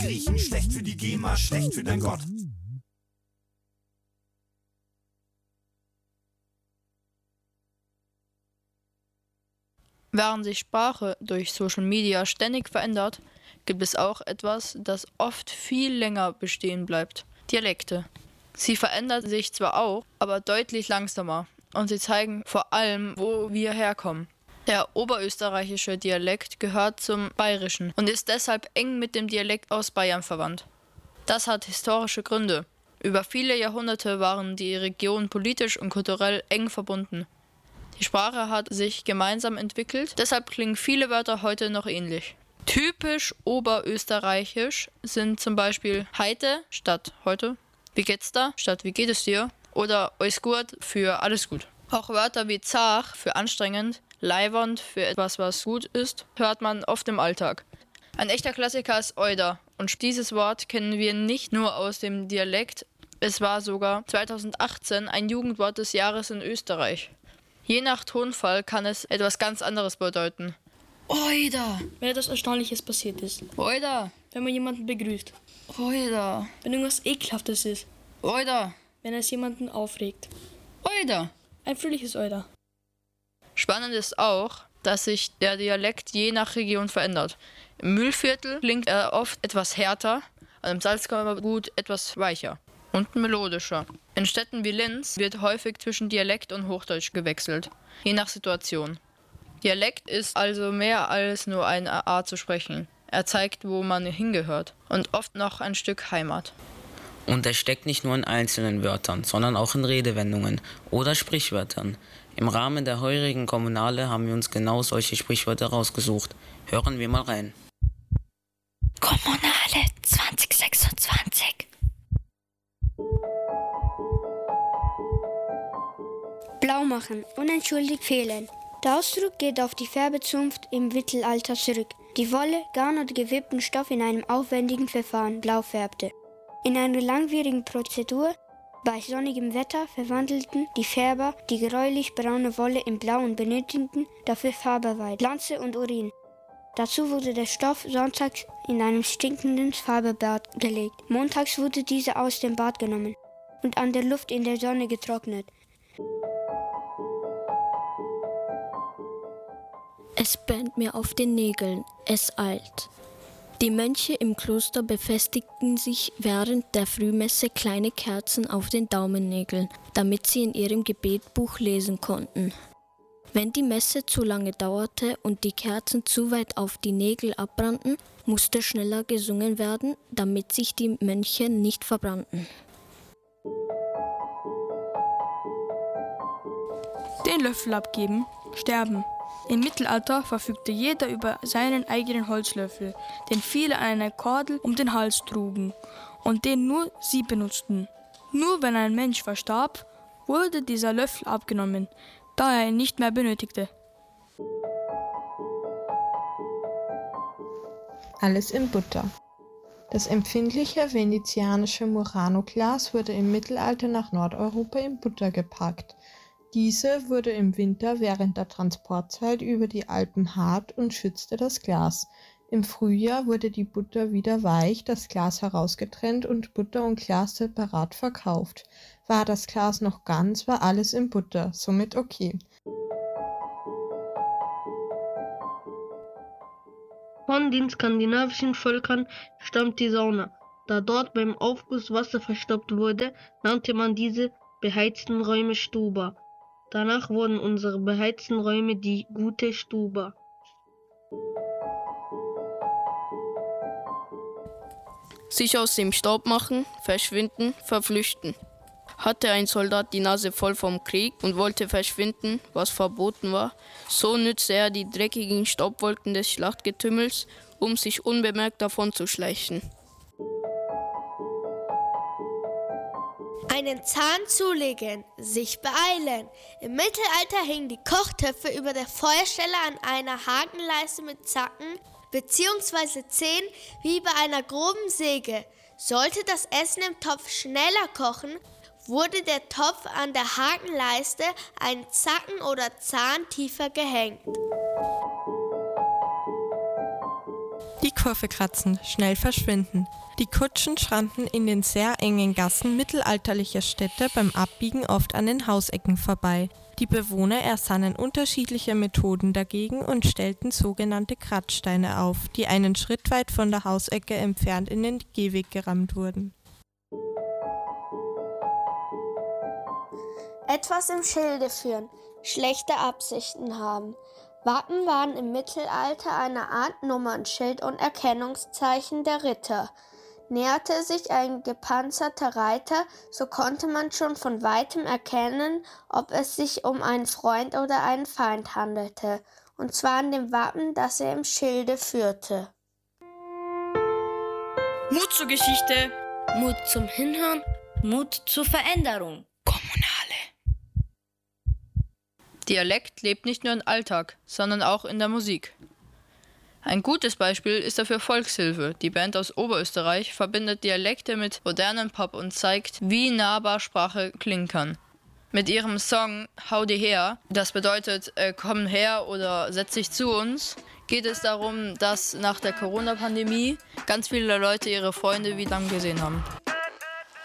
Griechen, schlecht für die GEMA, schlecht für dein Gott. Während sich Sprache durch Social Media ständig verändert, gibt es auch etwas, das oft viel länger bestehen bleibt: Dialekte. Sie verändern sich zwar auch, aber deutlich langsamer, und sie zeigen vor allem, wo wir herkommen. Der oberösterreichische Dialekt gehört zum Bayerischen und ist deshalb eng mit dem Dialekt aus Bayern verwandt. Das hat historische Gründe. Über viele Jahrhunderte waren die Regionen politisch und kulturell eng verbunden. Die Sprache hat sich gemeinsam entwickelt, deshalb klingen viele Wörter heute noch ähnlich. Typisch oberösterreichisch sind zum Beispiel Heite statt heute, wie geht's da statt wie geht es dir oder Alles gut für alles gut. Auch Wörter wie zach für anstrengend, leiwand für etwas, was gut ist, hört man oft im Alltag. Ein echter Klassiker ist Oida, und dieses Wort kennen wir nicht nur aus dem Dialekt, es war sogar 2018 ein Jugendwort des Jahres in Österreich. Je nach Tonfall kann es etwas ganz anderes bedeuten. Oida! Wenn etwas Erstaunliches passiert ist. Oida! Wenn man jemanden begrüßt. Oida! Wenn irgendwas Ekelhaftes ist. Oida! Wenn es jemanden aufregt. Oida! Ein fröhliches Oida. Spannend ist auch, dass sich der Dialekt je nach Region verändert. Im Mühlviertel klingt er oft etwas härter, und im Salzkammergut etwas weicher und melodischer. In Städten wie Linz wird häufig zwischen Dialekt und Hochdeutsch gewechselt, je nach Situation. Dialekt ist also mehr als nur eine Art zu sprechen. Er zeigt, wo man hingehört, und oft noch ein Stück Heimat. Und er steckt nicht nur in einzelnen Wörtern, sondern auch in Redewendungen oder Sprichwörtern. Im Rahmen der heurigen Kommunale haben wir uns genau solche Sprichwörter rausgesucht. Hören wir mal rein. Kommunale 2026. Blau machen, unentschuldigt fehlen. Der Ausdruck geht auf die Färbezunft im Mittelalter zurück, die Wolle, Garn oder gewebten Stoff in einem aufwendigen Verfahren blau färbte. In einer langwierigen Prozedur, bei sonnigem Wetter, verwandelten die Färber die gräulich braune Wolle in Blau und benötigten dafür Farbeweid, Glanze und Urin. Dazu wurde der Stoff sonntags in einem stinkenden Farbbad gelegt. Montags wurde dieser aus dem Bad genommen und an der Luft in der Sonne getrocknet. Es brennt mir auf den Nägeln, es eilt. Die Mönche im Kloster befestigten sich während der Frühmesse kleine Kerzen auf den Daumennägeln, damit sie in ihrem Gebetbuch lesen konnten. Wenn die Messe zu lange dauerte und die Kerzen zu weit auf die Nägel abbrannten, musste schneller gesungen werden, damit sich die Mönche nicht verbrannten. Den Löffel abgeben, sterben. Im Mittelalter verfügte jeder über seinen eigenen Holzlöffel, den viele an einer Kordel um den Hals trugen und den nur sie benutzten. Nur wenn ein Mensch verstarb, wurde dieser Löffel abgenommen, da er ihn nicht mehr benötigte. Alles in Butter. Das empfindliche venezianische Murano-Glas wurde im Mittelalter nach Nordeuropa in Butter gepackt. Diese wurde im Winter während der Transportzeit über die Alpen hart und schützte das Glas. Im Frühjahr wurde die Butter wieder weich, das Glas herausgetrennt und Butter und Glas separat verkauft. War das Glas noch ganz, war alles in Butter, somit okay. Von den skandinavischen Völkern stammt die Sauna. Da dort beim Aufguss Wasser verstopft wurde, nannte man diese beheizten Räume Stuba. Danach wurden unsere beheizten Räume die gute Stuba. Sich aus dem Staub machen, verschwinden, verflüchten. Hatte ein Soldat die Nase voll vom Krieg und wollte verschwinden, was verboten war, so nützte er die dreckigen Staubwolken des Schlachtgetümmels, um sich unbemerkt davon zu schleichen. Einen Zahn zulegen, sich beeilen. Im Mittelalter hingen die Kochtöpfe über der Feuerstelle an einer Hakenleiste mit Zacken bzw. Zähnen wie bei einer groben Säge. Sollte das Essen im Topf schneller kochen, wurde der Topf an der Hakenleiste einen Zacken oder Zahn tiefer gehängt. Die die Kurve kratzen, schnell verschwinden. Die Kutschen schramten in den sehr engen Gassen mittelalterlicher Städte beim Abbiegen oft an den Hausecken vorbei. Die Bewohner ersannen unterschiedliche Methoden dagegen und stellten sogenannte Kratzsteine auf, die einen Schritt weit von der Hausecke entfernt in den Gehweg gerammt wurden. Etwas im Schilde führen, schlechte Absichten haben. Wappen waren im Mittelalter eine Art Nummernschild und Erkennungszeichen der Ritter. Näherte sich ein gepanzerter Reiter, so konnte man schon von weitem erkennen, ob es sich um einen Freund oder einen Feind handelte, und zwar an dem Wappen, das er im Schilde führte. Mut zur Geschichte. Mut zum Hinhören. Mut zur Veränderung. Dialekt lebt nicht nur im Alltag, sondern auch in der Musik. Ein gutes Beispiel ist dafür Volkshilfe. Die Band aus Oberösterreich verbindet Dialekte mit modernem Pop und zeigt, wie nahbar Sprache klingen kann. Mit ihrem Song Hau die her, das bedeutet komm her oder setz dich zu uns, geht es darum, dass nach der Corona-Pandemie ganz viele Leute ihre Freunde wieder gesehen haben.